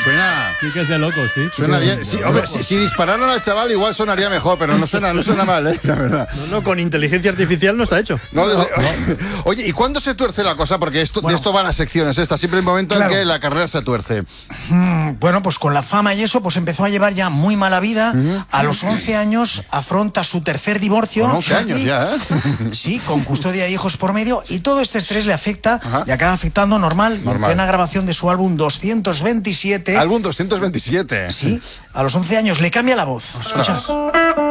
Suena... Sí que es de loco, sí. Suena bien. Sí, hombre, si dispararan al chaval igual sonaría mejor, pero no suena mal, la verdad. No, con inteligencia artificial no está hecho. Oye, ¿y cuándo se tuerce la cosa? Porque de esto van las secciones estas. Siempre hay un momento en que la carrera se tuerce. Bueno, pues con la fama y eso, pues empezó a llevar ya muy mala vida. A los 11 años afronta su tercer divorcio. Con 11 años ya, ¿eh? Sí, con custodia de hijos por medio. Y todo este estrés le afecta, le acaba afectando normal. Y en plena grabación de su álbum 227... Álbum 227. Sí, a los 11 años le cambia la voz. Escucha.